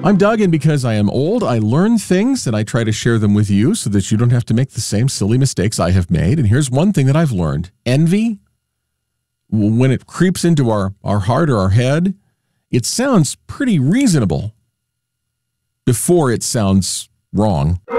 I'm Doug, and because I am old, I learn things and I try to share them with you so that you don't have to make the same silly mistakes I have made. And here's one thing that I've learned. Envy, when it creeps into our heart or our head, it sounds pretty reasonable before it sounds wrong.